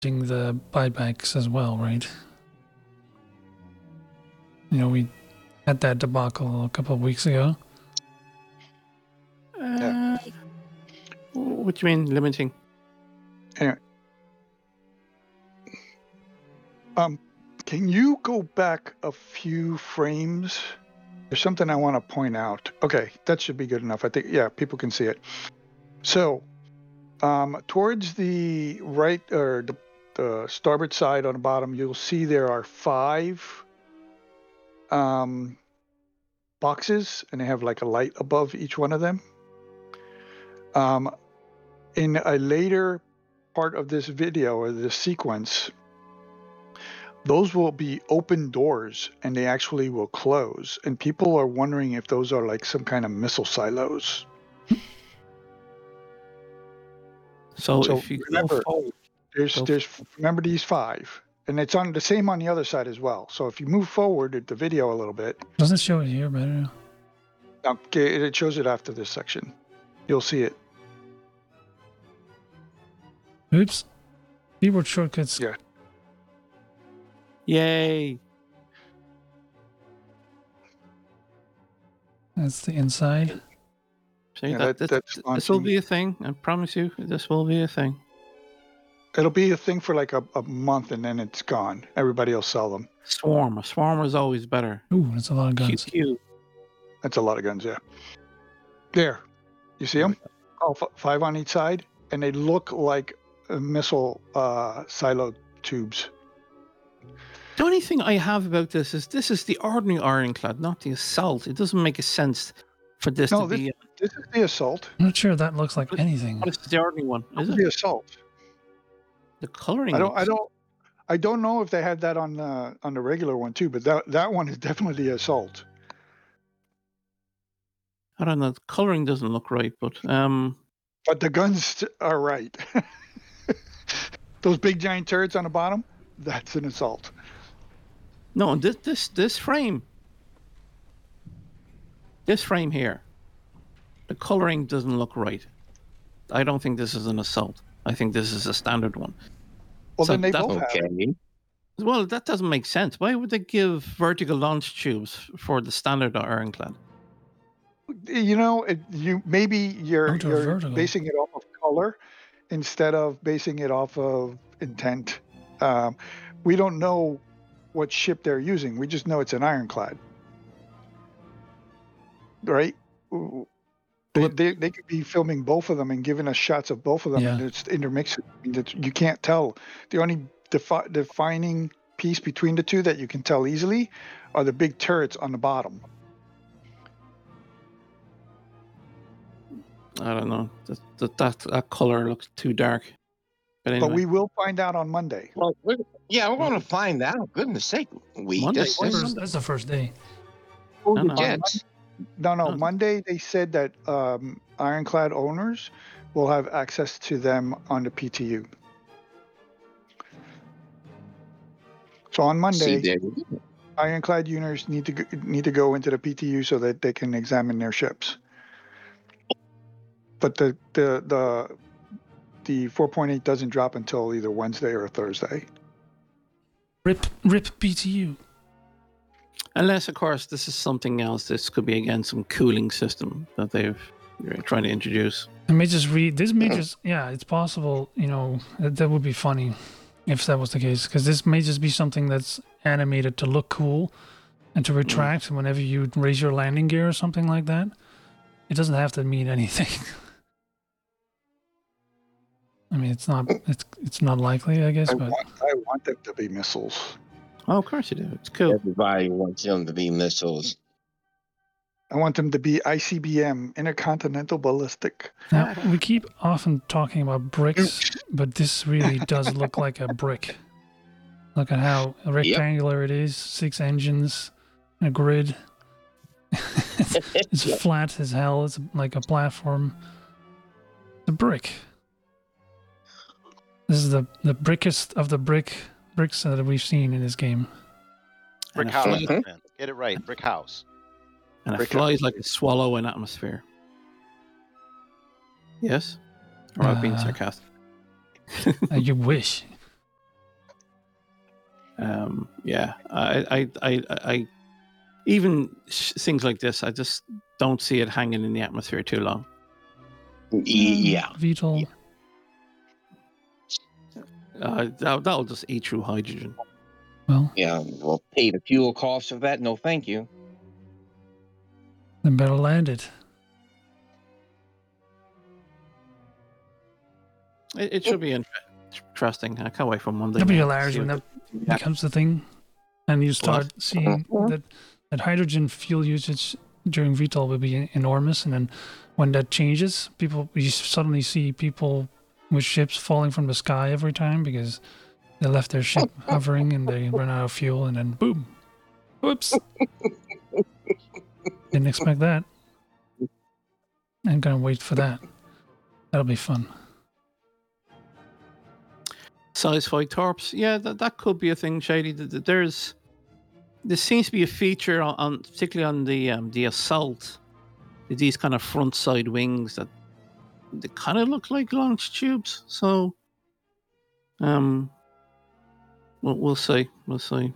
the buybacks as well, right? We had that debacle a couple of weeks ago. What do you mean limiting? Anyway. Can you go back a few frames? There's something I want to point out. Okay, that should be good enough. I think, yeah, people can see it. So, towards the right, or the starboard side on the bottom, you'll see there are 5 boxes, and they have like a light above each one of them. In a later part of this video or this sequence, those will be open doors, and they actually will close. And people are wondering if those are like some kind of missile silos. So if you remember, forward, remember these 5, and it's on the same on the other side as well. So if you move forward at the video a little bit, doesn't it show it here better? Okay, it shows it after this section. You'll see it. Oops. Keyboard shortcuts. Yeah. Yay! That's the inside. See, Yeah, this will be a thing. I promise you, this will be a thing. It'll be a thing for like a month, and then it's gone. Everybody will sell them. Swarm. A swarm is always better. Ooh, that's a lot of guns. QQ. That's a lot of guns, yeah. There. You see them? All 5 on each side, and they look like missile silo tubes. The only thing I have about this is the ordinary ironclad, not the assault. It doesn't make a sense for this to be. This is the assault. I'm not sure that looks like anything. What is the ordinary one? Is it the assault? The coloring. I don't know if they had that on the regular one too, but that one is definitely the assault. I don't know. The coloring doesn't look right, but But the guns are right. Those big giant turrets on the bottom, that's an assault. No, this frame. This frame here. The coloring doesn't look right. I don't think this is an assault. I think this is a standard one. Well, so then they both have. Well, that doesn't make sense. Why would they give vertical launch tubes for the standard ironclad? You're basing it off of color instead of basing it off of intent. We don't know what ship they're using. We just know it's an ironclad, right? They could be filming both of them and giving us shots of both of them, and it's intermixed. You can't tell. The only defining piece between the two that you can tell easily are the big turrets on the bottom. I don't know. That color looks too dark. But anyway. We will find out on Monday. Well, we're going to find out. Goodness sake, that's the first day. No. Monday they said that ironclad owners will have access to them on the PTU. So on Monday, ironclad owners need to go into the PTU so that they can examine their ships. But the 4.8 doesn't drop until either Wednesday or Thursday. Rip PTU. Unless, of course, this is something else. This could be, again, some cooling system that they're trying to introduce. I may just read. This may just, it's possible, that would be funny if that was the case. Because this may just be something that's animated to look cool and to retract whenever you raise your landing gear or something like that. It doesn't have to mean anything. I mean, it's not likely, I guess. I want them to be missiles. Oh, of course you do. It's cool. Everybody wants them to be missiles. I want them to be ICBM, Intercontinental Ballistic. Now, we keep often talking about bricks, but this really does look like a brick. Look at how rectangular it is, 6 engines, a grid. It's flat as hell. It's like a platform. The brick. This is the brickest of the bricks that we've seen in this game. Brick house, man. Get it right. Brick house. And it flies like a swallow in atmosphere. Yes? Or am I being sarcastic? You wish. Yeah, I even things like this, I just don't see it hanging in the atmosphere too long. Yeah. VTOL. That'll just eat through hydrogen. Well, Yeah. We'll pay the fuel costs of that. No, thank you. then better land it. It should be interesting. I can't wait for Monday. It'll be night to hilarious see when what that becomes the thing, and you start seeing that hydrogen fuel usage during VTOL will be enormous, and then when that changes, you suddenly see people with ships falling from the sky every time because they left their ship hovering and they run out of fuel, and then boom, whoops, didn't expect that. I'm gonna wait for that. That'll be fun. Size 5 torps. Yeah, that could be a thing, Shady. There seems to be a feature on particularly on the assault. These kind of front side wings that they kind of look like launch tubes. So, we'll see. We'll see.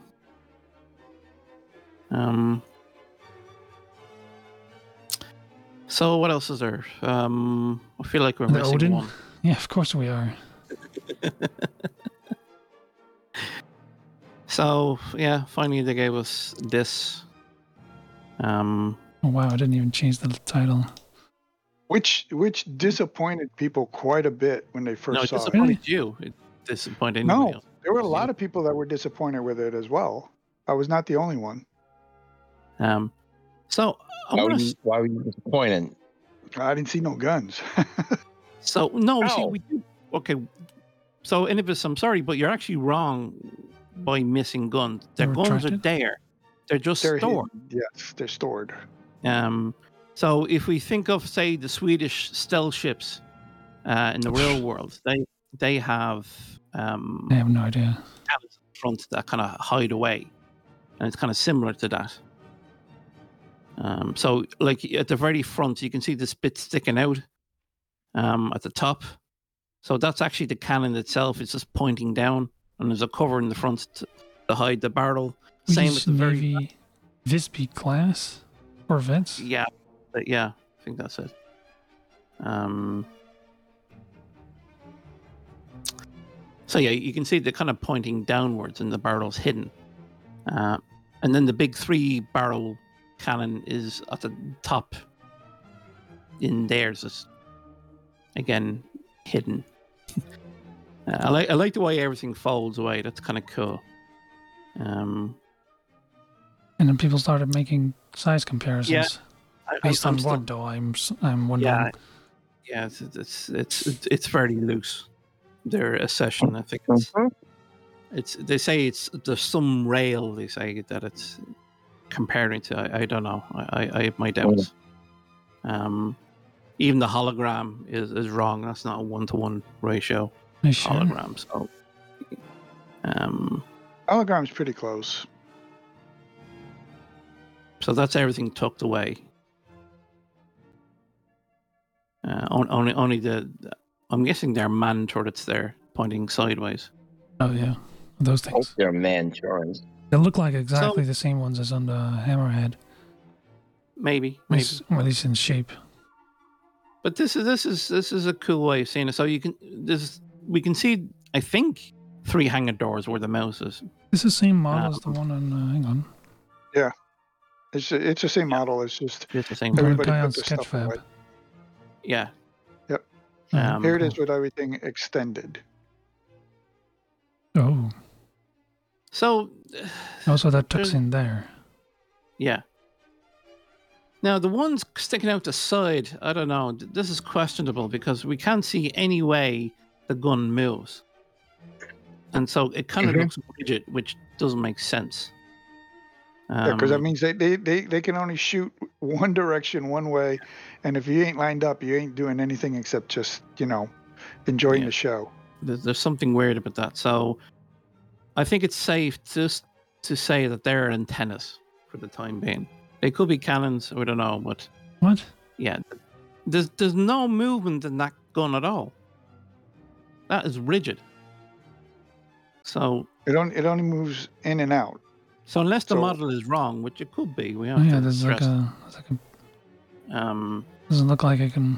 So what else is there? I feel like we're The missing Odin? one. Yeah, of course we are. So yeah, finally they gave us this. Oh wow, I didn't even change the title. Which disappointed people quite a bit when they No, first it saw it. disappointed you. It disappointed anybody No, else. there were a lot of people that were disappointed with it as well. I was not the only one. So I Why want were to. you, why were you disappointed? I didn't see no guns. So no, see, Ow. we do. Okay, so Inibus, I'm sorry, but you're actually wrong by missing guns. Their They're guns are retracted? there. They're just They're stored. hidden. Yes, they're stored. So if we think of, say, the Swedish stealth ships in the real world, they have I have no idea. cannons in front that kind of hide away, and it's kind of similar to that. So, like at the very front, you can see this bit sticking out at the top. So that's actually the cannon itself. It's just pointing down, and there's a cover in the front to hide the barrel. Same These at the very Navy Visby class Corvettes. yeah, I think that's it. So yeah, you can see they're kind of pointing downwards, and the barrel's hidden. And then the big 3-barrel cannon is at the top. In theirs is again hidden. I like the way everything folds away. That's kind of cool. And then people started making size comparisons. Yeah, Based I'm on still- what though? I'm wondering. Yeah, it's very loose. Their accession, I think it's. They say there's some rail. They say that it's comparing to. I don't know. I have my doubts. Even the hologram is wrong. That's not a 1-to-1 ratio Are you sure? hologram. So, Hologram's pretty close. so that's everything tucked away. Only the. I'm guessing they're man turrets there, pointing sideways. Oh yeah, those Hope things. they're Manchurians. They look like exactly the same ones as on the Hammerhead. Maybe. Or at least in shape. But this is a cool way of seeing it. So we can see, I think, 3 hangar doors where the mouse is. It's the same model as the one on. Hang on. It's the same model. It's just It's the same. The Everybody guy on put their stuff Sketchfab. away. Yeah. Oh, Here it cool. is with everything extended. Oh, So, also that tucks There's- in there. yeah. Now the ones sticking out the side, I don't know. This is questionable because we can't see any way the gun moves, and so it kind of looks rigid, which doesn't make sense. Yeah, because that means they can only shoot one direction, one way, and if you ain't lined up, you ain't doing anything except just enjoying Yeah. the show. There's something weird about that. So I think it's safe just to say that they're antennas for the time being. They could be cannons, we don't know, but What? yeah, there's no movement in that gun at all. That is rigid. So It only moves in and out. unless the So- model is wrong, which it could be, we have Oh yeah, to there's like stress. a doesn't look like I can.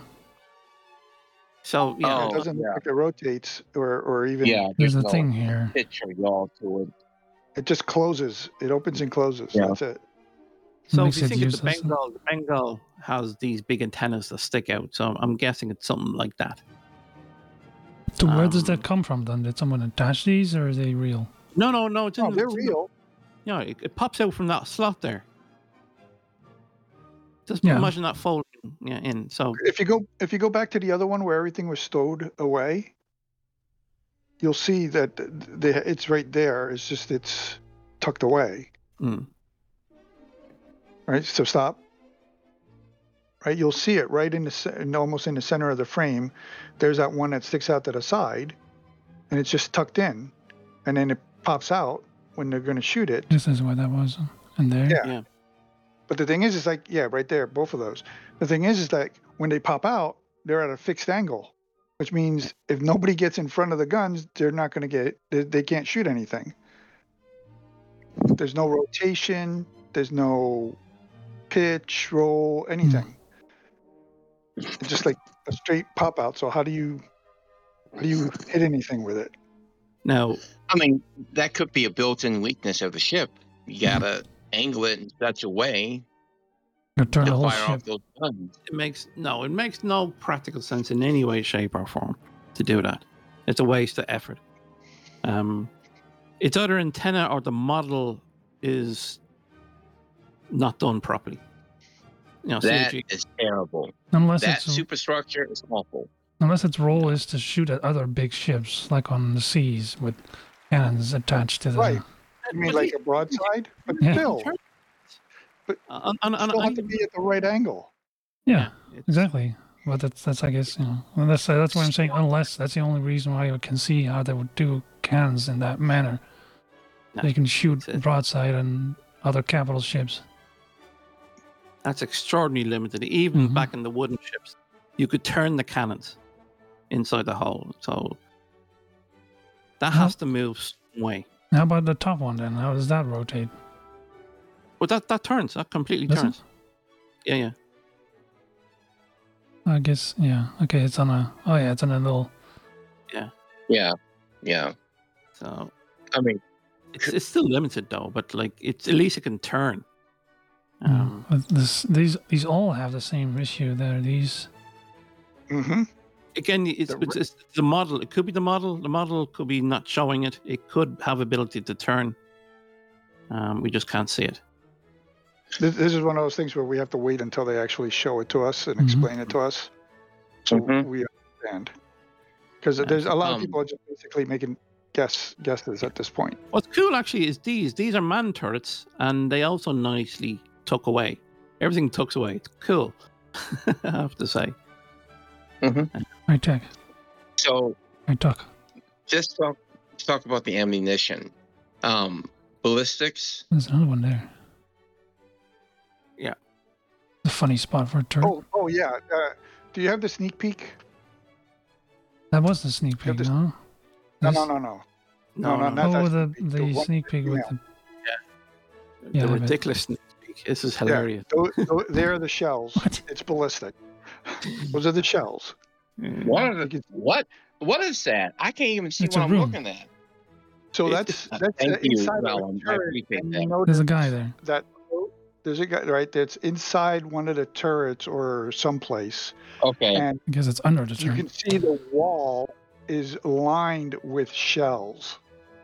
So yeah, It doesn't look like it rotates or even. Yeah, There's a no thing here. pitch or yaw to it. It just closes. It opens and closes. Yeah. That's it. So Makes if you it think of the useless. Bengal has these big antennas that stick out. So I'm guessing it's something like that. So where does Um, that come from then? Did someone attach these or are they real? No, it's in Oh, the, they're it's in the- real. Yeah, it pops out from that slot there. Just Yeah. imagine that folding in. So If you go back to the other one where everything was stowed away, you'll see that it's right there. It's just it's tucked away. mm, Right. So stop. Right. You'll see it right in almost in the center of the frame. There's that one that sticks out to the side, and it's just tucked in, and then it pops out when they're going to shoot it. This is what that was. And there. Yeah. But the thing is, it's like, yeah, right there, both of those. The thing is like when they pop out, they're at a fixed angle, which means if nobody gets in front of the guns, they're not going to they can't shoot anything. There's no rotation. There's no pitch, roll, anything. It's just like a straight pop out. So how do you hit anything with it? now, I mean, that could be a built-in weakness of the ship. You gotta angle it in such a way You turn to the whole fire off ship. those guns. it makes no practical sense in any way, shape, or form to do that. It's a waste of effort. It's either antenna or the model is not done properly. That CG is terrible. Unless That it's superstructure is awful. unless its role is to shoot at other big ships, like on the seas with cannons attached to the. Right. You mean like a broadside? But Yeah. still, and still have to be at the right angle. Yeah, it's- exactly. But that's I guess well, that's why I'm saying unless that's the only reason why I can see how they would do cannons in that manner. No, They can shoot that's it. broadside and other capital ships. That's extraordinarily limited. Even Mhm. back in the wooden ships, you could turn the cannons inside the hull. So that has to move some way. How about the top one then? How does that rotate? But that turns. That completely Does it? turns. Yeah. I guess yeah. Okay, it's on a it's on a little. Yeah, yeah. So I mean, it's still limited though. But like it's at least it can turn. But these all have the same issue there. These Mm-hmm. Again, it's the model. It could be the model. The model could be not showing it. It could have ability to turn. We just can't see it. This is one of those things where we have to wait until they actually show it to us and Mhm. explain it to us, so Mhm. we understand. Because there's a lot of Um, people are just basically making guesses at this point. What's cool actually is these are man turrets, and they also nicely tuck away. Everything tucks away. It's cool. I have to say. high tech, so high tuck. just talk about the ammunition. Ballistics. There's another one there. Yeah. A funny spot for a turret. Oh yeah. Do you have the sneak peek? That was the sneak You have peek, to- no? No, This- no, no, no. No, not Oh, that the sneak peek, the one sneak peek with yeah. the. The Yeah, I bet. ridiculous sneak peek. This is Yeah, hilarious. they're the shells. What? It's ballistic. Those are the shells. What are You the, can- what is that? I can't even see It's what a I'm room. looking at. So It's- that's Thank you, inside of Alan. the I turret. appreciate And that. you know There's a guy there. that there's a guy right that's inside one of the turrets or someplace, Okay. and I guess it's under the you turret. can see the wall is lined with shells.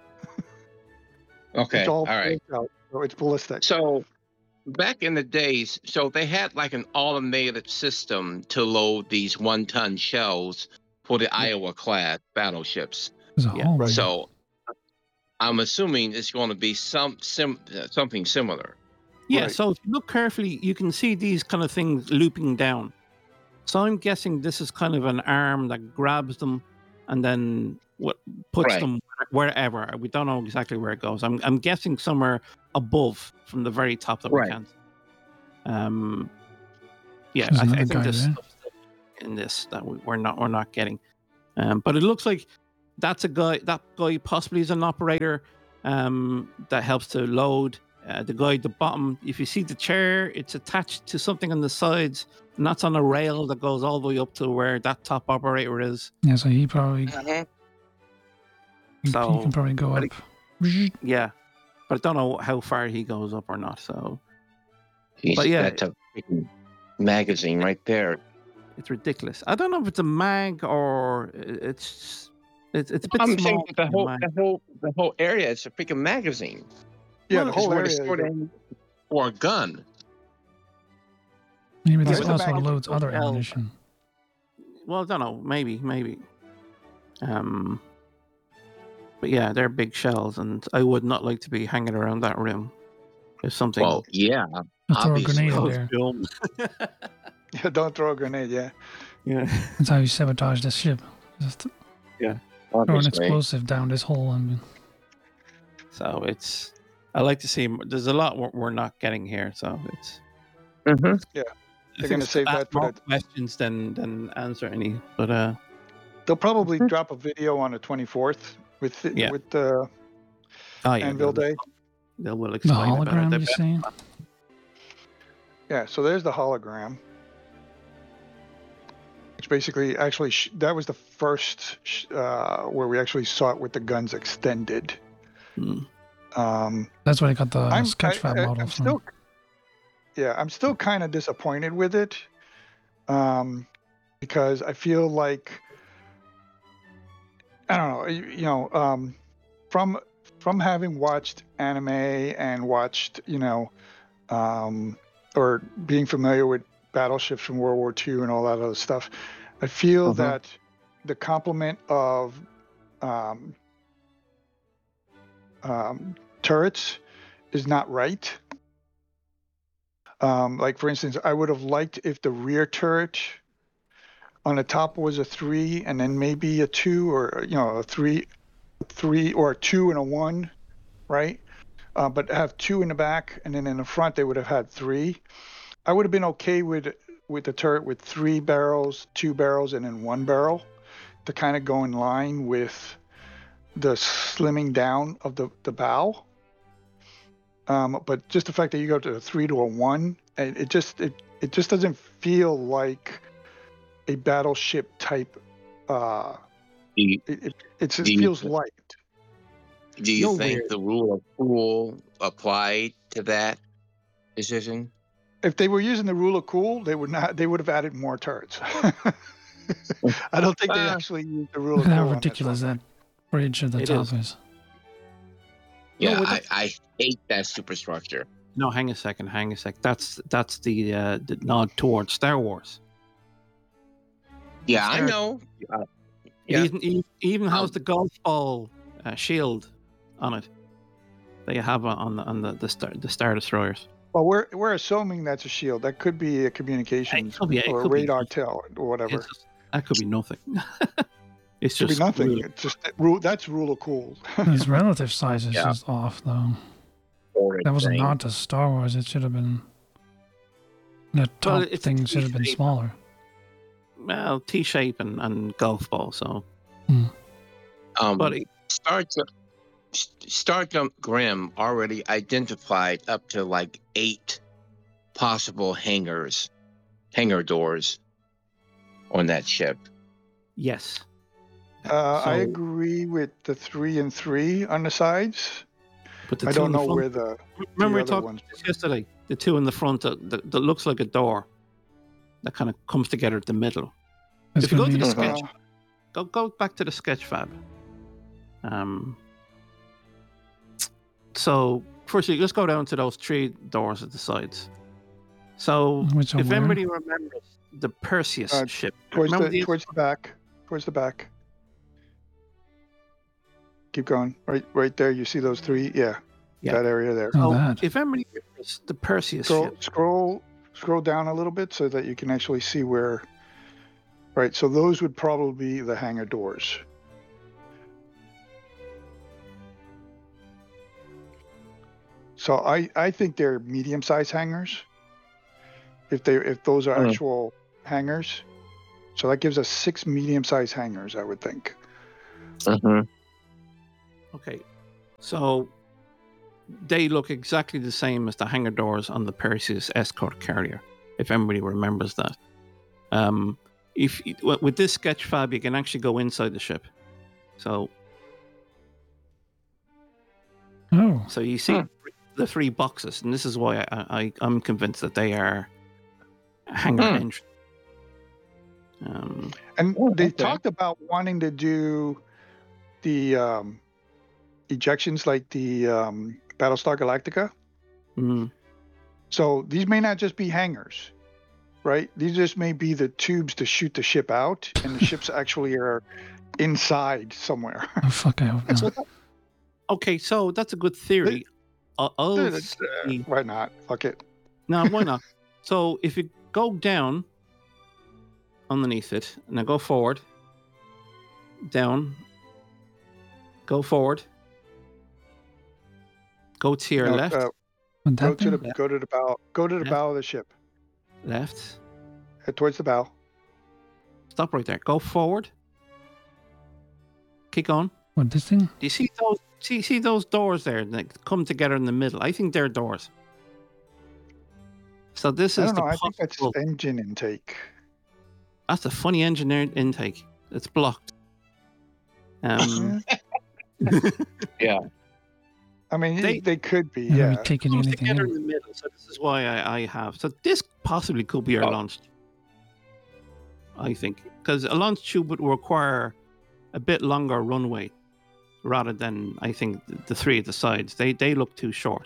Okay. It's all All right. built out, so it's ballistic. So back in the days, so they had like an automated system to load these 1-ton shells for the Iowa class battleships. There's a Yeah, hallway. So I'm assuming it's going to be something similar. Yeah, Right. so if you look carefully, you can see these kind of things looping down. So I'm guessing this is kind of an arm that grabs them and then puts Right. them wherever. We don't know exactly where it goes. I'm guessing somewhere above from the very top that Right. we can't. Yeah, There's I another think guy there's there. stuff in this that we're not getting. But it looks like that's a guy. That guy possibly is an operator that helps to load. The guy at the bottom, if you see the chair, it's attached to something on the sides, and that's on a rail that goes all the way up to where that top operator is. Yeah, so he probably he So, can probably go but up. Yeah, but I don't know how far he goes up or not. So But yeah. that's a freaking magazine right there. it's ridiculous. I don't know if it's a mag or it's a bit I'm saying small. that to be a mag. the whole area is a freaking magazine. Yeah, Well, the It's whole where area. they store them for a gun. Maybe Yeah, this it's a also mag- loads other L. ammunition. Well, I don't know. Maybe. But yeah, they're big shells, and I would not like to be hanging around that room. If something Well, yeah, Just throw a obviously. grenade in goes there. boom. Yeah, don't throw a grenade. Yeah. Yeah. That's how you sabotage this ship. Just throw an Obviously. explosive down this hole and So it's. I like to see. There's a lot we're not getting here. So it's. Mhm. They're I think gonna it's save ask that for more the. questions than answer any. But They'll probably drop a video on the 24th with the, Yeah. with the oh yeah, Anvil Day. They will the explain about it. hologram They you bet- see. Yeah, so there's the hologram, which basically actually that was the first where we actually saw it with the guns extended. Hmm. That's where I got the Sketchfab I'm model from. still, yeah, I'm still kind of disappointed with it, because I feel like I don't know, from having watched anime and watched, or being familiar with battleships from World War II and all that other stuff, I feel that the complement of turrets is not right. Like for instance, I would have liked if the rear turret on the top was a 3 and then maybe a 2, or a 3 or a 2 and a 1, right? But have 2 in the back, and then in the front they would have had 3. I would have been okay with the turret with 3 barrels, 2 barrels, and then 1 barrel to kind of go in line with the slimming down of the bow. But just the fact that you go to a 3 to a 1, it just doesn't feel like a battleship type. It feels light. Do you You're think weird. the rule of cool applied to that decision? If they were using the rule of cool, they would not. They would have added more turrets. I don't think they actually used the rule Look of at cool. how on this ridiculous one. that bridge at the It top is. is. Yeah, with I hate that superstructure. No, hang a second. That's the nod towards Star Wars. Yeah, I Star- know. It even has the golf ball shield on it that you have on the Star Destroyers. Well, we're assuming that's a shield. That could be a communications It could be- it or could be radar nothing. tail or whatever. That could be nothing. It's Could be just nothing. really- It's just that's rule of cool. His relative size is Yeah. just off, though. Boring That was thing. not to Star Wars. It should have been. The top it's thing should have been T-shape. smaller. well, T-shape and golf ball. So, but Starjump Grim already identified up to like 8 possible hangar doors on that ship. yes. I So- agree with the 3 and 3 on the sides. But the I two don't in the know front- where the Remember we other talked ones about this yesterday? The two in the front that looks like a door that kind of comes together at the middle. It's If you go gonna to be- the sketch, go back to the sketch fab. So firstly, let's go down to those 3 doors at the sides. So Which are if where? anybody remembers the Perseus ship, towards remember the back. Towards the back. Keep going. Right there. You see those 3? Yeah. Yeah. That area there. Oh, So that. if anybody remembers the Perseus ship, Scroll down a little bit so that you can actually see where. Right. So those would probably be the hangar doors. So I think they're medium-sized hangars. If those are actual hangars, so that gives us 6 medium-sized hangars, I would think. Mhm. Okay, so they look exactly the same as the hangar doors on the Perseus escort carrier, if everybody remembers that. With this sketch fab, you can actually go inside the ship. So you see the 3 boxes, and this is why I'm convinced that they are hangar entry. And they talked about wanting to do the ejections like the Battlestar Galactica. Mm. So these may not just be hangars, right? These just may be the tubes to shoot the ship out, and the ships actually are inside somewhere. Oh, fuck, I hope not. Okay, so that's a good theory. Why not? Fuck it. No, why not? So if you go down underneath it, and then go forward, down, go forward, go to your left, go to the bow. Go to the bow of the ship. Left. Head towards the bow. Stop right there. Go forward. Keep going. What, this thing? Do you see those? See those doors there that come together in the middle? I think they're doors. So this is I think that's engine intake. That's a funny engineered intake. It's blocked. Yeah. I mean, they could be. Yeah. Yeah. Taking anything together in. in the middle. So this is why I have. So this possibly could be our launch. I think because a launch tube would require a bit longer runway rather than I think the 3 at the sides. They look too short.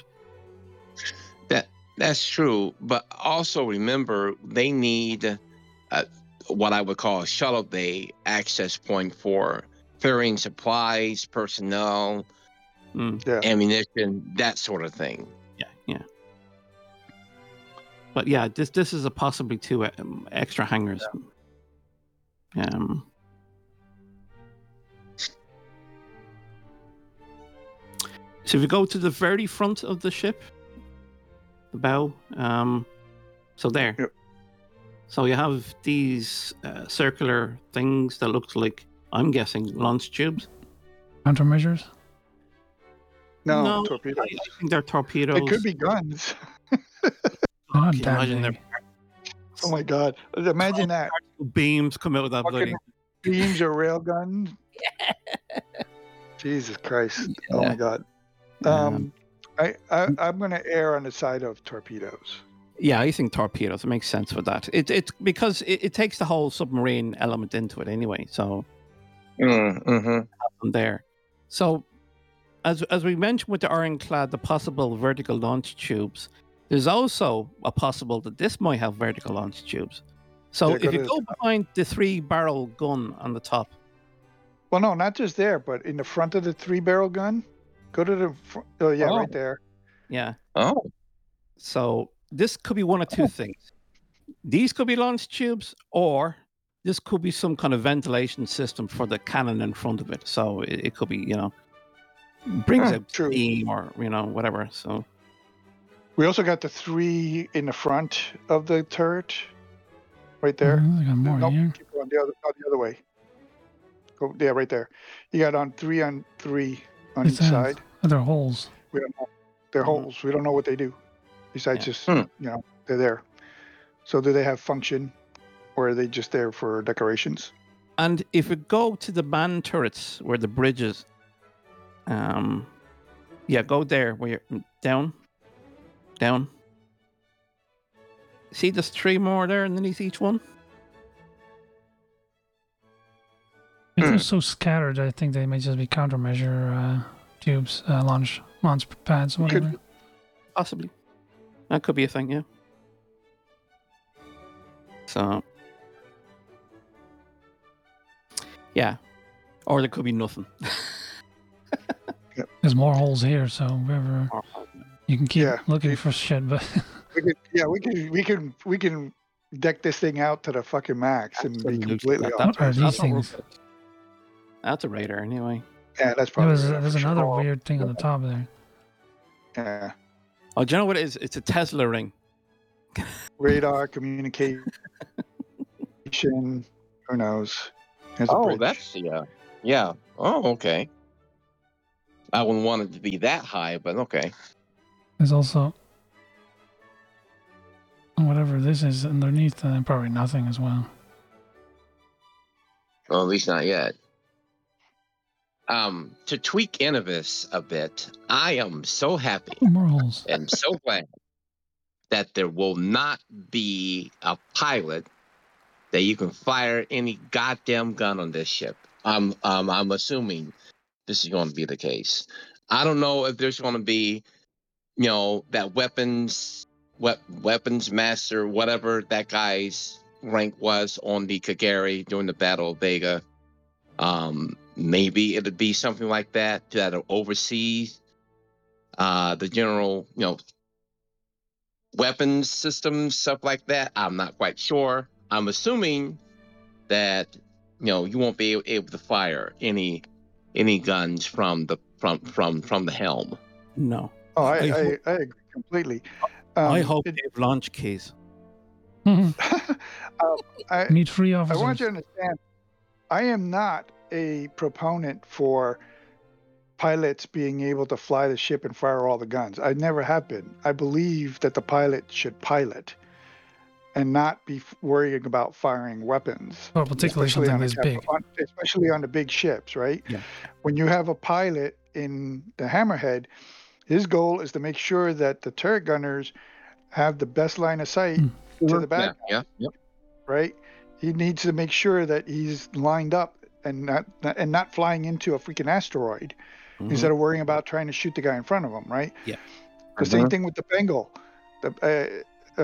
That's true, but also remember they need what I would call a shuttle bay access point for ferrying supplies, personnel, ammunition, that sort of thing. Yeah. But yeah, this is a possibly 2 extra hangars. So if you go to the very front of the ship, the bow, so there. Yep. So you have these circular things that look like, I'm guessing, launch tubes. Countermeasures? No, torpedoes. I think they're torpedoes. They could be guns. They're not Can you that imagine big. Oh my God! Imagine that. Beams come out of that bloody. Beams or rail guns. Jesus Christ! Oh my God. I'm going to err on the side of torpedoes. Yeah, I think torpedoes. It makes sense with that. It because it takes the whole submarine element into it anyway. So from there. So as we mentioned with the ironclad, the possible vertical launch tubes, there's also a possible that this might have vertical launch tubes. So if you go behind the 3-barrel gun on the top. Well, no, not just there, but in the front of the 3-barrel gun. Go to the front. Oh, yeah, right there. Yeah. Oh. So this could be one of 2 things. These could be launch tubes, or this could be some kind of ventilation system for the cannon in front of it. So it could be, brings out steam or, whatever. So we also got the 3 in the front of the turret, right there. I got more here. Keep going the other way. Go, yeah, right there. You got 3 on 3 on each side. Are there holes? We don't know. They're holes. We don't know what they do. Besides just, they're there. So do they have function, or are they just there for decorations? And if we go to the man turrets where the bridge is, go there where you're down. See, there's 3 more there underneath each one. If they're so scattered, I think they may just be countermeasure tubes, launch pads, whatever. Possibly. That could be a thing, yeah. So, yeah. Or there could be nothing. There's more holes here, so wherever you can keep looking for shit, but we can deck this thing out to the fucking max and be completely off. What are these things? That's a radar anyway. Yeah, that's probably. There's another weird thing on the top there. Yeah. Oh, do you know what it is? It's a Tesla ring. Radar, communication. Who knows? That's yeah. Oh, okay. I wouldn't want it to be that high, but okay. There's also whatever this is underneath, and probably nothing as well. Well, at least not yet. To tweak Innovis a bit, I am so happy More holes. and so glad that there will not be a pilot that you can fire any goddamn gun on this ship. I'm assuming this is going to be the case. I don't know if there's going to be, that weapons master, whatever that guy's rank was on the Kagari during the Battle of Vega. Maybe it'd be something like that that'll oversee the general, weapons systems, stuff like that. I'm not quite sure. I'm assuming that you won't be able to fire any guns from the helm. No. Oh, I agree completely. I hope they have launch keys. Meet free I officers. want you to understand, I am not a proponent for pilots being able to fly the ship and fire all the guns. I never have been. I believe that the pilot should pilot and not be worrying about firing weapons. Well, particularly something this big. Especially on the big ships, right? Yeah. When you have a pilot in the Hammerhead, his goal is to make sure that the turret gunners have the best line of sight to the bad guy, right? He needs to make sure that he's lined up and not flying into a freaking asteroid instead of worrying about trying to shoot the guy in front of him, right? Yeah. The same thing with the Bengal, the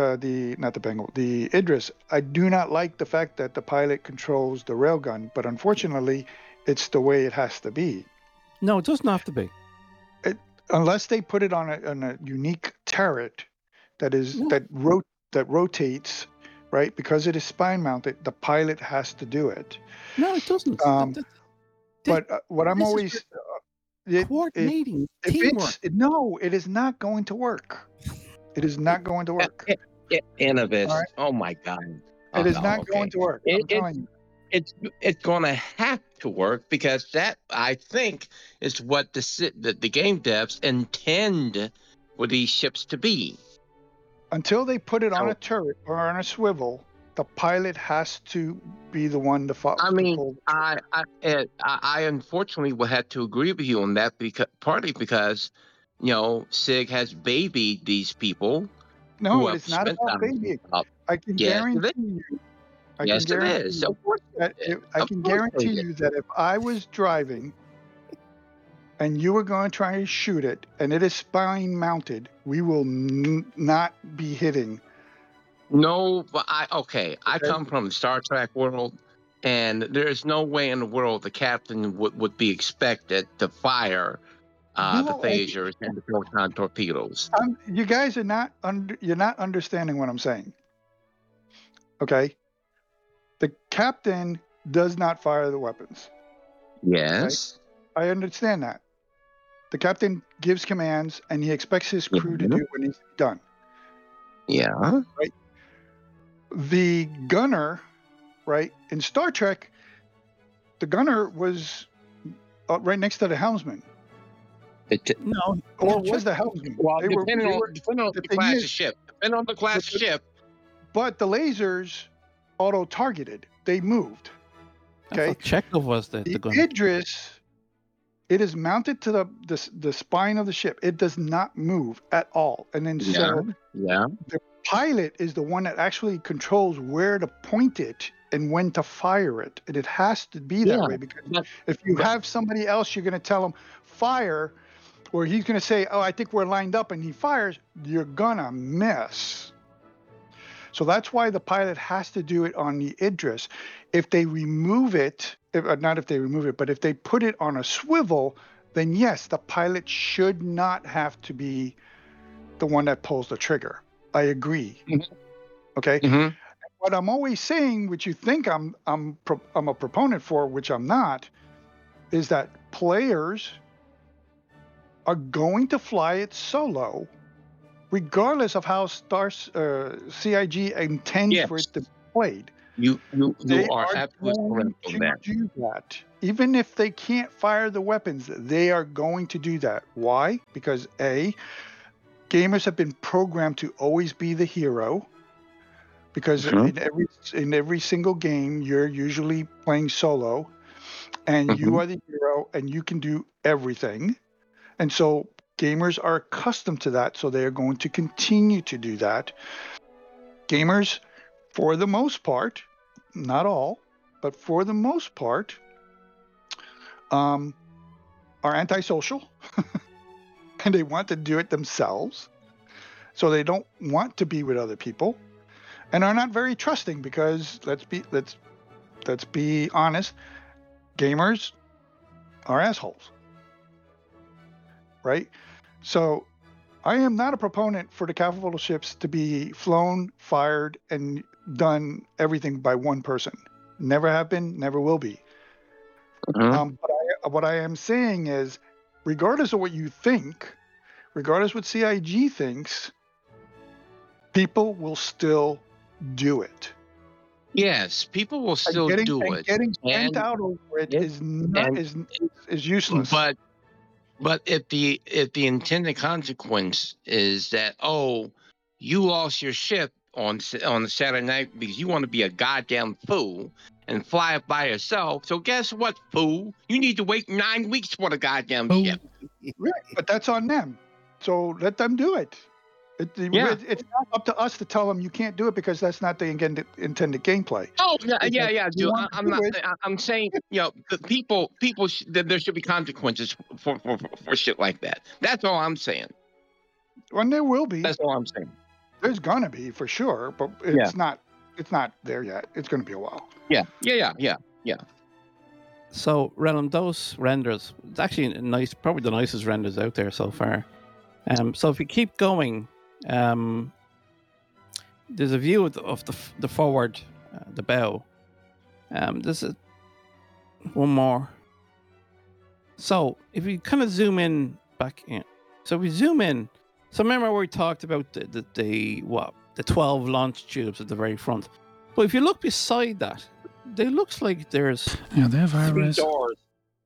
Idris. I do not like the fact that the pilot controls the railgun, but unfortunately, it's the way it has to be. No, it doesn't have to be. Unless they put it on a unique turret that rotates, right? Because it is spine mounted, the pilot has to do it. No, it doesn't. But what I'm always coordinating teamwork. It is not going to work. It is not going to work. Innovis. Right. Oh my God. It is not going to work. I'm telling you. It's going to have to work because that, I think, is what the game devs intend for these ships to be. Until they put it on a turret or on a swivel, the pilot has to be the one to follow. I mean, I unfortunately will have to agree with you on that, partly because SIG has babied these people. No, it's not about babying. I can guarantee you. Yes, it is. I can guarantee you that if I was driving and you were going to try to shoot it and it is spine mounted, we will not be hitting. No, but I come from the Star Trek world, and there's no way in the world the captain would be expected to fire the phasers and the proton torpedoes. You guys are not you're not understanding what I'm saying. Okay? The captain does not fire the weapons. Yes. Okay? I understand that. The captain gives commands and he expects his crew to do what needs to be done. Yeah. Right? The gunner, right, in Star Trek, the gunner was right next to the helmsman. Was the helmsman? Well, depending on the class of ship. Depending on the class of ship. But the lasers auto-targeted. They moved. Okay. Chekhov was the gunner. Idris, it is mounted to the spine of the ship. It does not move at all. And then the pilot is the one that actually controls where to point it and when to fire it. And it has to be that way, because if you have somebody else, you're going to tell him fire, or he's going to say, oh, I think we're lined up, and he fires, you're going to miss. So that's why the pilot has to do it on the Idris. If they remove it, not if they remove it, but if they put it on a swivel, then yes, the pilot should not have to be the one that pulls the trigger. I agree. Okay. What I'm always saying, which you think I'm a proponent for, which I'm not, is that players are going to fly it solo, regardless of how CIG intends for it to be played. You are absolutely correct on that. Do that Even if they can't fire the weapons, they are going to do that. Why? Because A, gamers have been programmed to always be the hero. Because in every single game, you're usually playing solo, and you are the hero, and you can do everything. And so gamers are accustomed to that, so they are going to continue to do that. Gamers, for the most part, not all, but for the most part, are antisocial, and they want to do it themselves. So they don't want to be with other people, and are not very trusting because let's be honest, gamers are assholes, right? So I am not a proponent for the capital ships to be flown, fired, and done everything by one person. Never have been, never will be. But what I am saying is, regardless of what you think, regardless what CIG thinks, people will still do it. Yes, people will still do it. Getting sent out over it is useless. But if the intended consequence is that, oh, you lost your ship on the Saturday night because you want to be a goddamn fool and fly it by yourself. So guess what, fool? You need to wait 9 weeks for the goddamn ship. Right, but that's on them. So let them do it. It's not up to us to tell them you can't do it because that's not the intended gameplay. Oh yeah, dude. I'm saying, the people there should be consequences for shit like that. That's all I'm saying. Well, there will be. That's all I'm saying. There's gonna be for sure, but it's not there yet. It's gonna be a while. Yeah. So, Realm, those renders, it's actually nice, probably the nicest renders out there so far. So if we keep going, there's a view of the forward, the bow. There's one more. So if we kind of zoom in back in, so we zoom in. So remember where we talked about the 12 launch tubes at the very front. But if you look beside that, it looks like there's they have high 3 res. doors.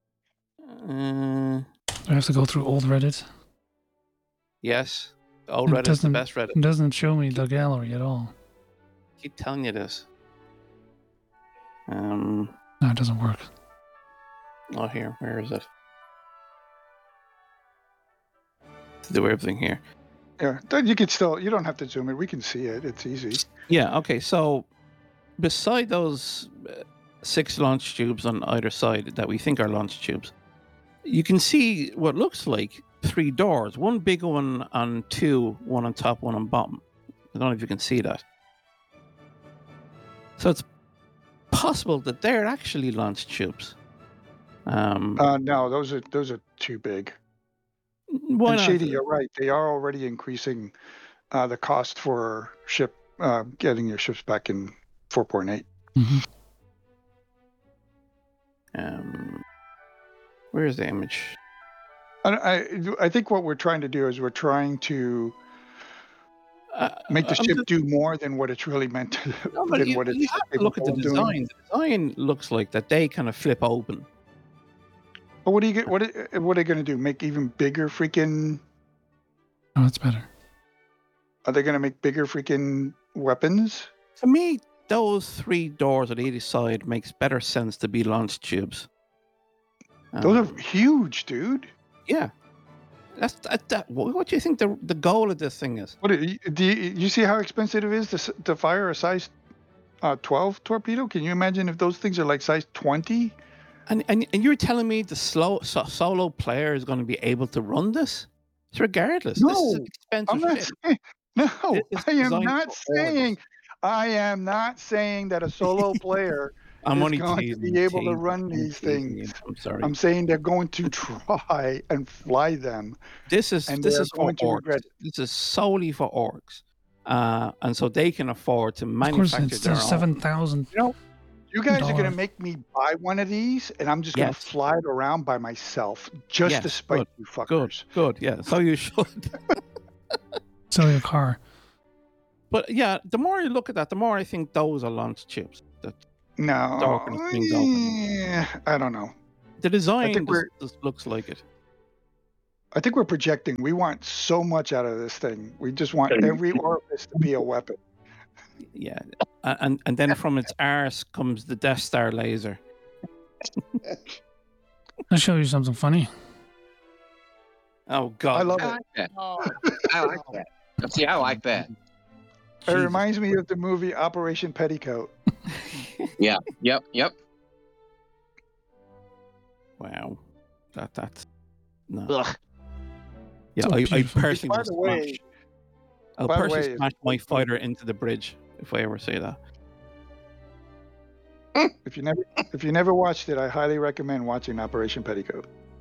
I have to go through old Reddit. Yes, old Reddit is the best Reddit. It doesn't show me the gallery at all. I keep telling you this. No, it doesn't work. Oh, here. Where is it? To do everything here. Yeah, you don't have to zoom in. We can see it. It's easy. Yeah. Okay. So, beside those 6 launch tubes on either side that we think are launch tubes, you can see what looks like 3 doors. One big one on 2, one on top, one on bottom. I don't know if you can see that. So it's possible that they're actually launch tubes. No, those are too big. Why and not? Shady, you're right. They are already increasing the cost for getting your ships back in 4.8. Mm-hmm. Where is the image? I think what we're trying to do is we're trying to make the ship do more than what it's really meant to. You have to look at the design. The design looks like that they kind of flip open. But what do you get? What are they going to do? Make even bigger freaking? Oh, that's better. Are they going to make bigger freaking weapons? To me, those 3 doors at either side makes better sense to be launch tubes. Those are huge, dude. Yeah. That's what do you think the goal of this thing is? What do you see how expensive it is to fire a size 12 torpedo? Can you imagine if those things are like size 20? And you're telling me the solo player is going to be able to run this? It's regardless. No, this is an expensive I'm not ship. saying. No, It's I am designed not for saying. I am not saying that a solo player I'm is only going teasing, to be able to teasing, run I'm these teasing things. you. I'm sorry. I'm saying they're going to try and fly them. This is for orcs. This is solely for orcs, and so they can afford to manufacture Of course, their it's own. 7,000. You guys are going to $1. make me buy one of these, and I'm just going to Yes. fly it around by myself, just to Yes, spite you fuckers. Good. Yeah. So you should. Sell your car. But yeah, the more you look at that, the more I think those are launch tubes. No, Dark and things open. I don't know. The design think just looks like it. I think we're projecting. We want so much out of this thing. We just want every orifice to be a weapon. Yeah, and then from its arse comes the Death Star laser. I'll show you something funny. Oh God! I love I it. like that. Oh, I like that. See, I like that. It Jesus. reminds me of the movie Operation Petticoat. Yeah. Yep. Wow, that's no. ugh. Yeah, So I beautiful. personally By will the way- smash. I'll by the personally way, smash my fighter into the bridge if I ever say that. If you never watched it, I highly recommend watching Operation Petticoat.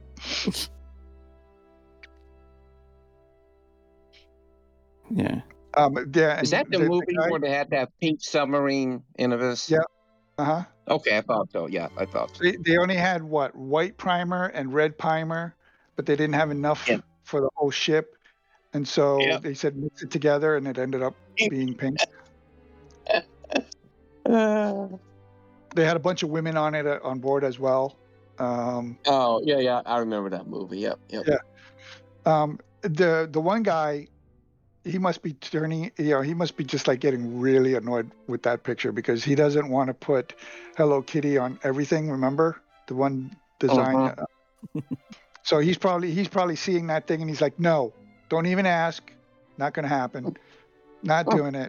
Yeah. Yeah. Is that the movie where they had that pink submarine in this? Yeah. Uh-huh. Okay, I thought so. Yeah, I thought so. They only had white primer and red primer, but they didn't have enough Yeah. for the whole ship, and so Yeah. they said mix it together, and it ended up being pink. They had a bunch of women on it on board as well. Oh, yeah. I remember that movie. Yep. Yeah. The one guy, he must be turning. He must be just like getting really annoyed with that picture because he doesn't want to put Hello Kitty on everything. Remember the one design. So he's probably seeing that thing and he's like, no, don't even ask. Not going to happen. Not doing it.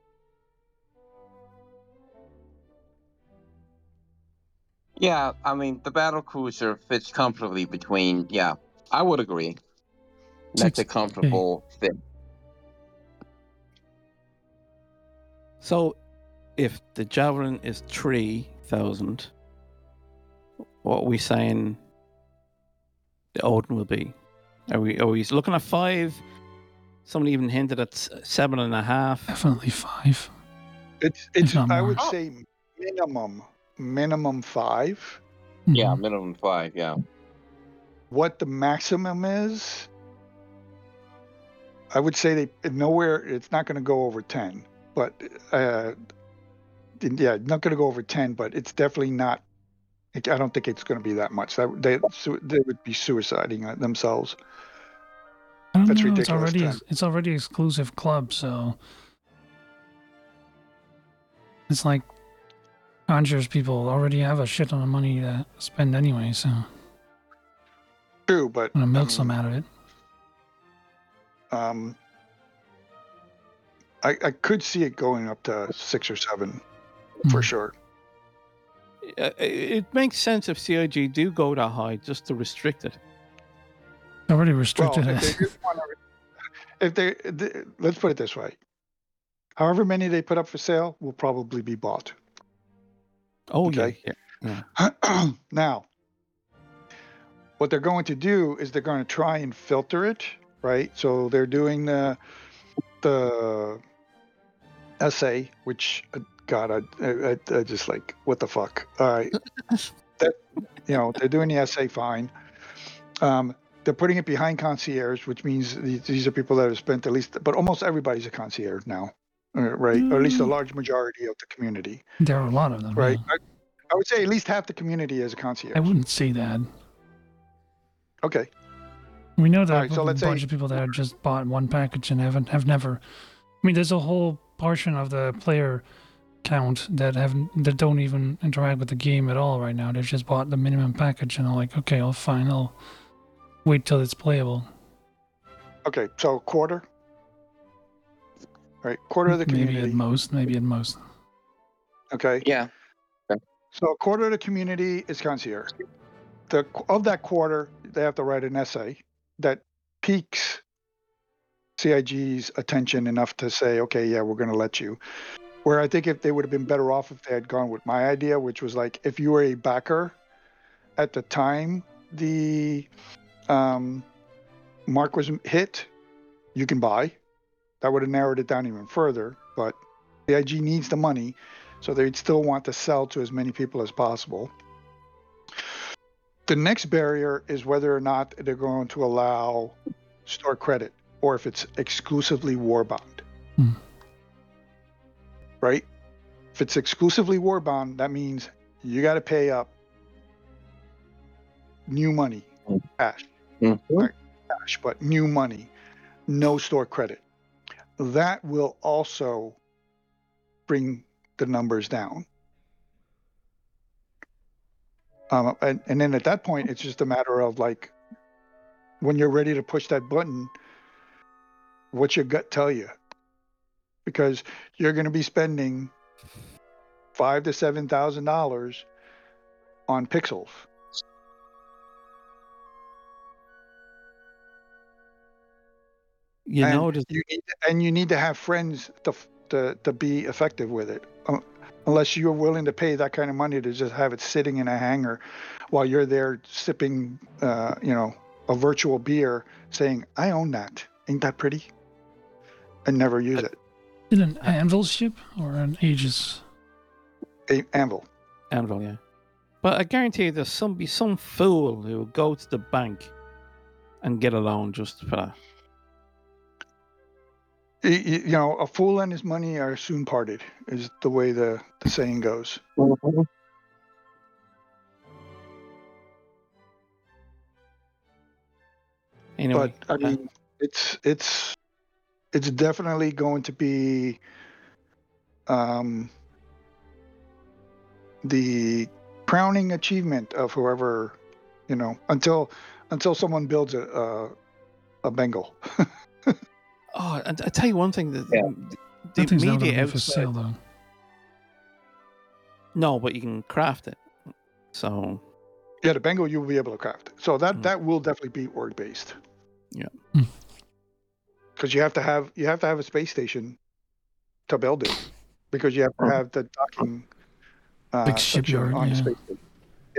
Yeah, I mean, the battle cruiser fits comfortably between. Yeah, I would agree. That's a comfortable fit. So, if the Javelin is 3,000, what are we saying the Odin will be? Are we looking at 5? Somebody even hinted at 7.5. Definitely 5. It's not I more. would say minimum 5. Yeah, Mhm. minimum 5. Yeah. What the maximum is, I would say nowhere. It's not going to go over 10, but not going to go over 10. But it's definitely not. I don't think it's going to be that much. They would be suiciding themselves. I don't That's know. ridiculous, It's already exclusive club, so it's like Conjures people already have a shit ton of money to spend anyway, so I'm True, but gonna milk some out of it. I could see it going up to 6 or 7 for sure. It makes sense if CIG do go that high just to restrict it. Already Well, restricted if it. they just want to, let's put it this way. However many they put up for sale will probably be bought. Oh, Okay. yeah. Now, what they're going to do is they're going to try and filter it, right? So they're doing the essay, which God, I just like, what the fuck? All right, they're doing the essay fine. They're putting it behind concierge, which means these are people that have spent at least, but almost everybody's a concierge now, right? Or at least a large majority of the community, There are a lot of them, right? yeah. I would say at least half the community is a concierge. I wouldn't say that. Okay. We know that Alright, so a let's bunch say- of people that have just bought one package and have never. I mean, there's a whole portion of the player count that don't even interact with the game at all right now. They've just bought the minimum package and are like, okay, I'll wait till it's playable. Okay, so quarter. Right, quarter of the Maybe community. at most. Okay. Yeah. So a quarter of the community is concierge. Of that quarter, they have to write an essay that piques CIG's attention enough to say, okay, yeah, we're going to let you. Where I think if they would have been better off if they had gone with my idea, which was like, if you were a backer at the time the mark was hit, you can buy. That would have narrowed it down even further, but CIG needs the money, so they'd still want to sell to as many people as possible. The next barrier is whether or not they're going to allow store credit or if it's exclusively Warbound. Right? If it's exclusively Warbound, that means you got to pay up new money, cash, Mhm. not cash, but new money, no store credit. That will also bring the numbers down. And then at that point, it's just a matter of like, when you're ready to push that button, what's your gut tell you? Because you're going to be spending $5,000 to $7,000 on pixels. You know, You need to have friends to be effective with it. Unless you're willing to pay that kind of money to just have it sitting in a hangar while you're there sipping, a virtual beer, saying, "I own that. Ain't that pretty?" And never use it. Is it an Anvil ship or an Aegis? Anvil. Anvil, yeah. But I guarantee you there's some fool who will go to the bank and get a loan just for that. A fool and his money are soon parted, is the way the saying goes. Mhm. Anyway, But I mean, it's definitely going to be the crowning achievement of whoever, until someone builds a Bengal. oh, and I tell you one thing, the That thing's not going media to be for outside. sale, though. No, but you can craft it. So Yeah, the Bengal you will be able to craft. So that will definitely be org based. Yeah. Because you have to have a space station to build it, because you have to have the docking Big section shipyard, on the yeah. space station.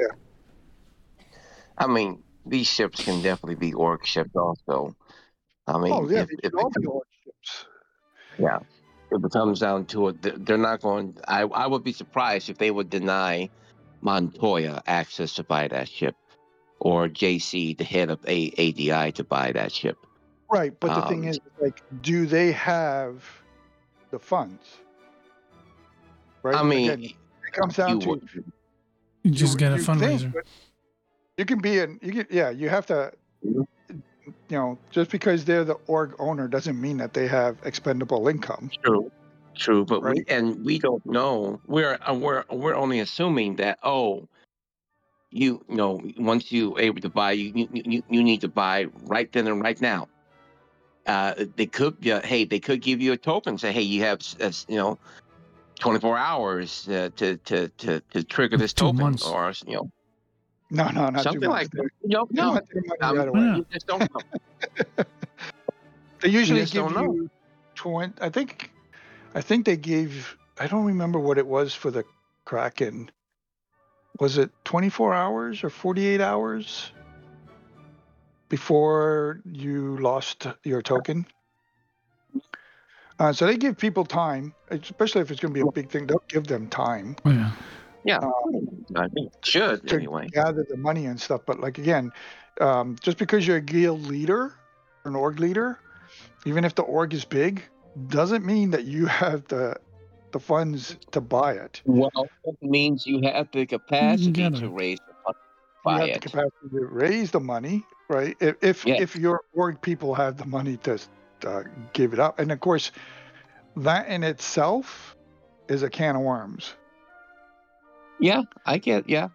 I mean, these ships can definitely be orc ships also. I mean, Oh yeah, if they it should all be becomes, org ships. yeah, if it comes down to it, they're not going. I would be surprised if they would deny Montoya access to buy that ship, or JC, the head of ADI, to buy that ship. Right, but the thing is, like, do they have the funds? Right. I mean, Again, it comes down you to would. You just get a you think, fundraiser. but you can be you have to, just because they're the org owner doesn't mean that they have expendable income. True, but Right. we don't know. We're only assuming that once you able to buy, you need to buy right then and right now. They could they could give you a token, say, hey, you have 24 hours to trigger this 2 token, months. or No, not 2 something months. like that. They No, want their money right away. Yeah. you just don't know. They usually just give don't know. you 20. I think they gave. I don't remember what it was for the Kraken. Was it 24 hours or 48 hours before you lost your token? So they give people time, especially if it's going to be a big thing. They'll give them time Oh, yeah. Yeah, Um, I think it should to anyway. gather the money and stuff. But like again, just because you're a guild leader, an org leader, even if the org is big, doesn't mean that you have the funds to buy it. Well, it means you have the capacity to raise the money, You buy have the it. capacity to raise the money, right? If Yes. your org people have the money to give it up, and of course, that in itself is a can of worms. Yeah, I get. Yeah,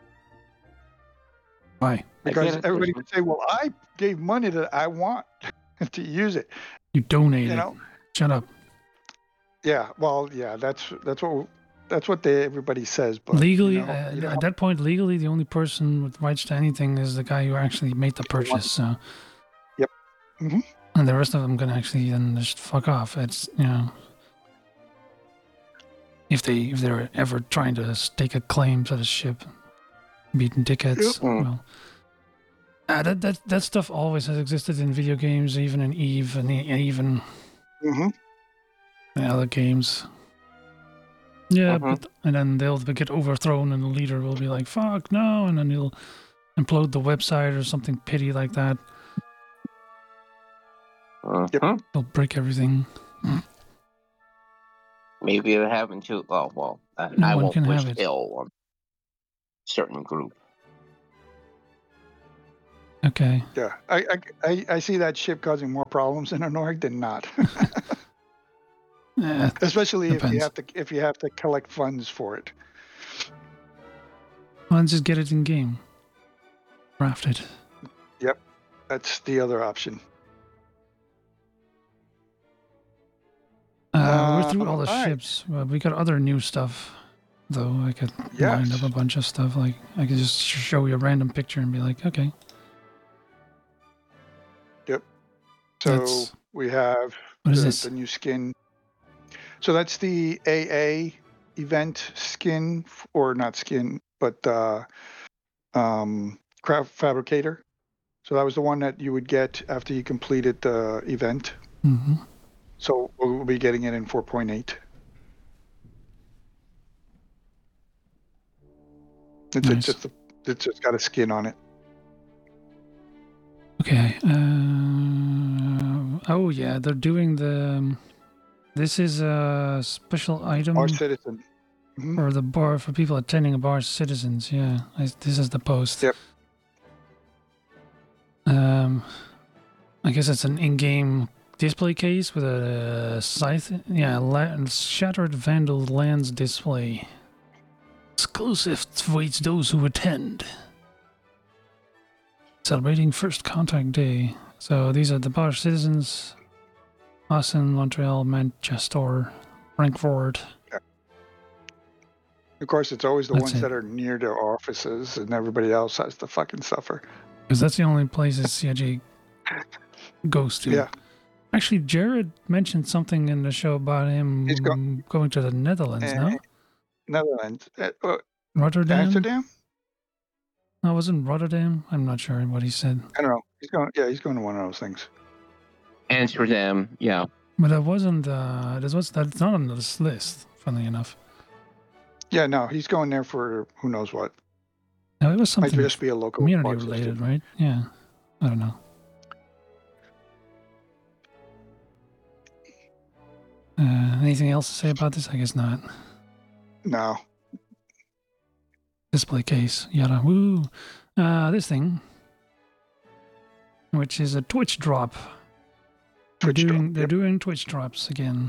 Why? Because it. everybody would say, "Well, I gave money that I want to use it." You donated. You know? Shut up. Yeah. Well, yeah. That's what everybody says. But Legally, you know, at that point, legally, the only person with rights to anything is the guy who actually made the purchase. So. Yep. Mm-hmm. And the rest of them can actually then just fuck off. It's if they're ever trying to stake a claim to the ship, beating dickheads. Yep. Well, that stuff always has existed in video games, even in Eve and even Mm-hmm. in other games. Yeah, Mhm. and then they'll get overthrown, and the leader will be like, "Fuck no!" and then he'll implode the website or something petty like that. Mhm. They'll break everything. Maybe it'll happen too. Oh well, No I one won't can wish have it. ill on certain group. Okay. Yeah, I see that ship causing more problems in Anorg than not. Yeah, Especially depends. if you have to collect funds for it. Well, just get it in game. Craft it. Yep, that's the other option. We're through all the All right. ships. We got other new stuff, though. I could line up Yes. a bunch of stuff. Like I could just show you a random picture and be like, okay. Yep. So That's- we have What is this? the new skin. So that's the AA event skin, or not skin, but craft fabricator. So that was the one that you would get after you completed the event. Mm-hmm. So we'll be getting it in 4.8. Nice. It's just got a skin on it. Okay. Oh yeah, they're doing the. This is a special item Our citizen. Mhm. for the bar for people attending a bar citizens. Yeah, this is the post. Yep. I guess it's an in-game display case with a scythe. Yeah, shattered vandal lands display. Exclusive awaits those who attend. Celebrating First Contact Day. So these are the bar citizens. Austin, Montreal, Manchester, Frankfurt. Of course, it's always the That's ones it. that are near their offices, and everybody else has to fucking suffer. Because that's the only places CIG goes to. Yeah. Actually, Jared mentioned something in the show about him He's going to the Netherlands, no? Netherlands. Rotterdam? Amsterdam? No, it wasn't Rotterdam. I'm not sure what he said. I don't know. He's going to one of those things. Amsterdam, yeah. But that wasn't, that's not on this list, funnily enough. Yeah, no, he's going there for who knows what. No, it was Might something just be a local community bar related, system. right? Yeah. I don't know. Anything else to say about this? I guess not. No. Display case, yada, woo. This thing, which is a Twitch drop. They're doing Twitch drops again.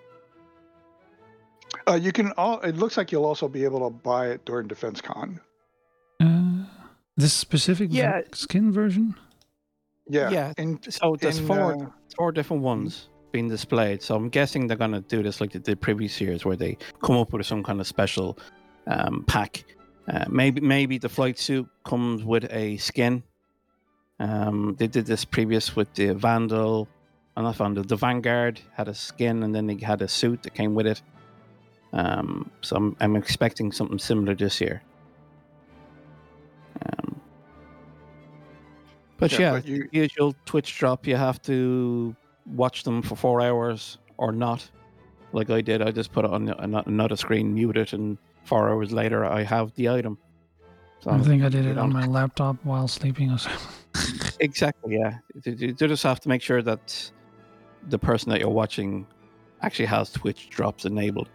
You can it looks like you'll also be able to buy it during Defense Con. This specific skin version? Yeah. Yeah. So there's four different ones being displayed. So I'm guessing they're gonna do this like they did previous years, where they come up with some kind of special pack. Maybe the flight suit comes with a skin. They did this previous with the Vandal. Not Vandal. The Vanguard had a skin, and then they had a suit that came with it. So I'm expecting something similar this year. But the usual Twitch drop, you have to watch them for 4 hours or not. Like I did, I just put it on another screen, mute it, and 4 hours later, I have the item. So I think I did it on my laptop while sleeping or something. Exactly, yeah. You just have to make sure that the person that you're watching actually has Twitch drops enabled.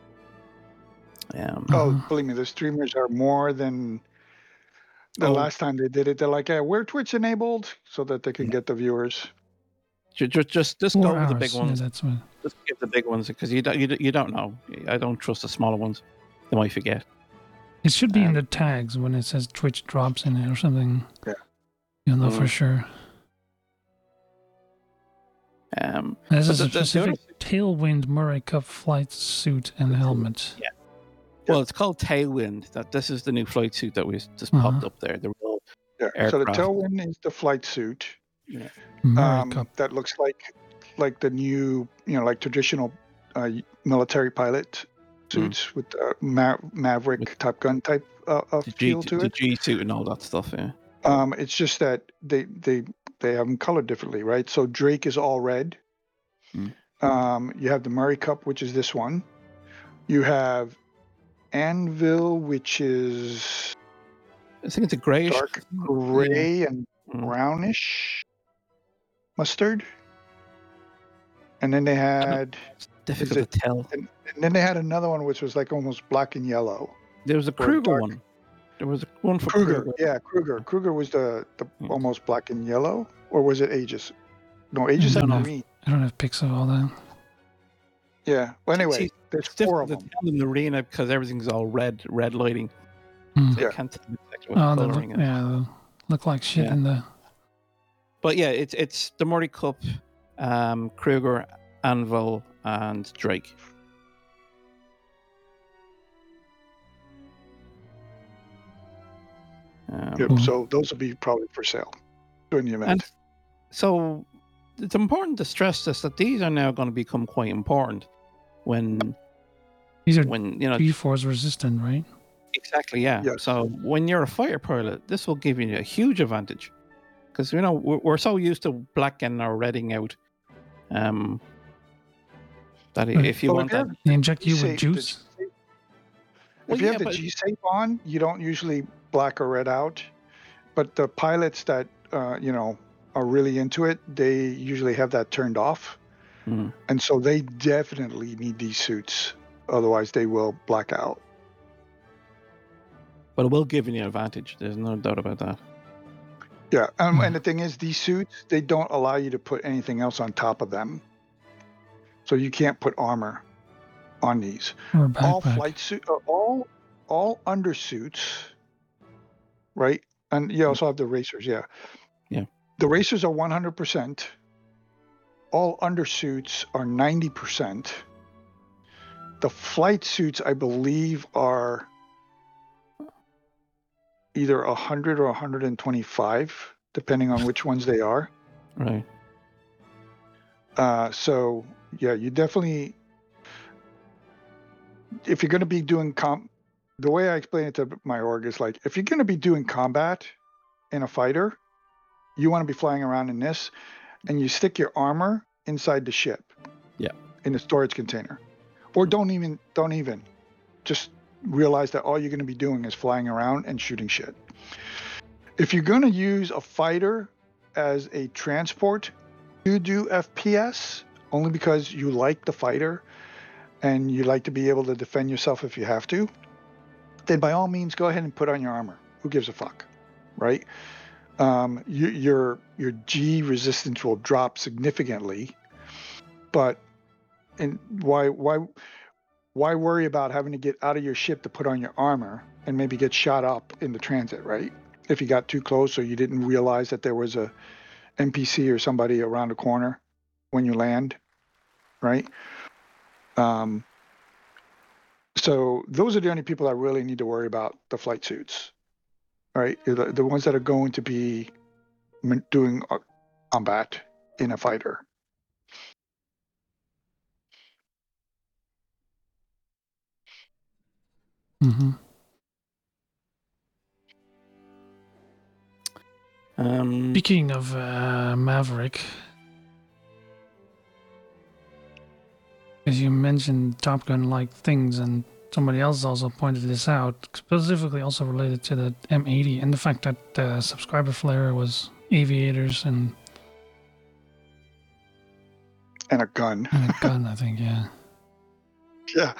Believe me, the streamers are more than the last time they did it. They're like, we're Twitch enabled so that they can get the viewers. Just go with the big ones. Yeah, that's what... Just give the big ones, because you don't know. I don't trust the smaller ones. They might forget. It should be in the tags when it says Twitch drops in it or something. Yeah. You'll know for sure. This is a specific Tailwind Murray Cup flight suit and helmet. Yeah. Well, it's called Tailwind. This is the new flight suit that we just popped up there. The real aircraft. So the Tailwind is the flight suit. Yeah. That looks like the new, like traditional military pilot suits with Maverick Top Gun type of feel to it. The G suit and all that stuff. Yeah. It's just that they have them colored differently, right? So Drake is all red. You have the Murray Cup, which is this one. You have Anvil, which is I think it's a grayish, dark gray and brownish mustard. And then they had it's difficult to tell. And then they had another one which was like almost black and yellow. There was a Kruger one. There was one for Kruger. Kruger. Yeah, Kruger. Kruger was the Hmm. almost black and yellow, or was it Aegis? No, Aegis had No. marine. I don't have pics of all that. Yeah. Well, anyway, See, there's It's 4 of difficult them. to tell in the arena because everything's all red lighting. Hmm. So you Yeah. can't tell exactly what Oh, the they look, coloring is. they look like shit Yeah. in the. But yeah, it's the Murray Cup, Kruger, Anvil, and Drake. Yep. Cool. So those will be probably for sale during the event. And so it's important to stress this that these are now going to become quite important when These are you know G-force resistant, right? exactly yeah. Yes. So when you're a fighter pilot, this will give you a huge advantage because we're so used to blacking or redding out. That Right. if you Well, want if you that, have They inject you G-safe- with juice. Well, if you yeah, have the but- G-safe on, you don't usually black or red out. But the pilots that are really into it, they usually have that turned off, Mhm. and so they definitely need these suits. Otherwise, they will black out. but it will give you an advantage. There's no doubt about that. Yeah, Hmm. and the thing is, these suits, they don't allow you to put anything else on top of them. So you can't put armor on these. Or a All backpack. flight suit, all undersuits, right? And you also have the racers, yeah. Yeah. The racers are 100%. All undersuits are 90%. The flight suits, I believe, are either 100 or 125, depending on which ones they are. Right. So yeah, you definitely, if you're going to be doing the way I explain it to my org is like, if you're going to be doing combat in a fighter, you want to be flying around in this, and you stick your armor inside the ship. Yeah. In a storage container, or don't even just realize that all you're going to be doing is flying around and shooting shit. If you're going to use a fighter as a transport to do FPS, only because you like the fighter and you like to be able to defend yourself if you have to, then by all means go ahead and put on your armor. Who gives a fuck, right? Your G resistance will drop significantly, but why worry about having to get out of your ship to put on your armor and maybe get shot up in the transit, right? If you got too close or you didn't realize that there was a NPC or somebody around the corner when you land, right? So those are the only people that really need to worry about the flight suits, right? The ones that are going to be doing combat in a fighter. Mm-hmm. Speaking of Maverick, as you mentioned Top Gun-like things, and somebody else also pointed this out, specifically also related to the M80 and the fact that the subscriber flare was aviators and And a gun. a gun, I think, yeah. Yeah.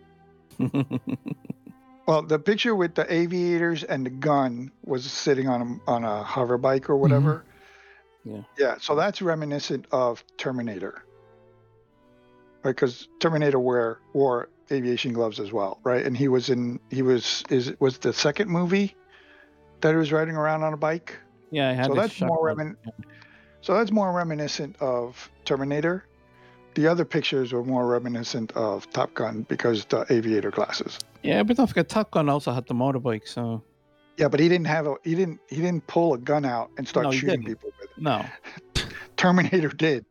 Well, the picture with the aviators and the gun was sitting on a hover bike or whatever. Yeah. Yeah. So that's reminiscent of Terminator, right? Because Terminator wore aviation gloves as well, right? And was the second movie that he was riding around on a bike. Yeah, I had So this that's shotgun. So that's more reminiscent of Terminator. The other pictures were more reminiscent of Top Gun because the aviator glasses. Yeah, but don't forget Top Gun also had the motorbike, so Yeah, but he didn't pull a gun out and start No, he shooting didn't. people with it. no. Terminator did.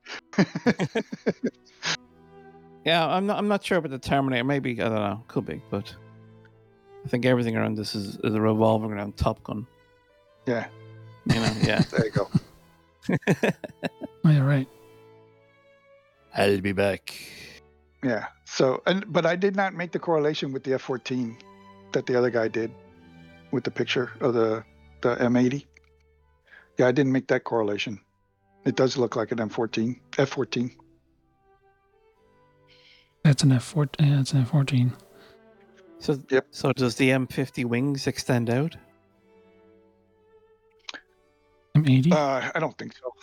Yeah, I'm not sure about the Terminator. Maybe I don't know, could be, but I think everything around this is revolving around Top Gun. Yeah, Yeah. there you go. Oh, you're right. I'll be back. Yeah. So, but I did not make the correlation with the F-14 that the other guy did with the picture of the M80. Yeah, I didn't make that correlation. It does look like an F-14. That's an F-14. Yeah, it's an F-14. So, Yep. So does the M50 wings extend out? M80. I don't think so.